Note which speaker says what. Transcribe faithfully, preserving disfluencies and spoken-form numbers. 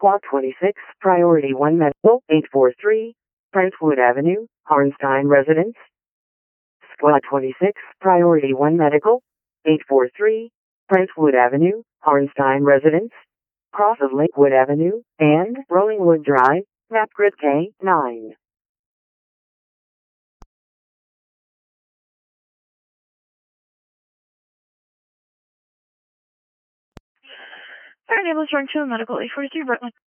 Speaker 1: Squad twenty-six, Priority one Medical, eight four three, Brentwood Avenue, Harnstein Residence. Squad twenty-six, Priority one Medical, eight four three, Brentwood Avenue, Harnstein Residence, cross of Lakewood Avenue, and Rollingwood Drive, map grid K nine.
Speaker 2: Fire Ambulance Run to Medical eight forty-three Brentwood.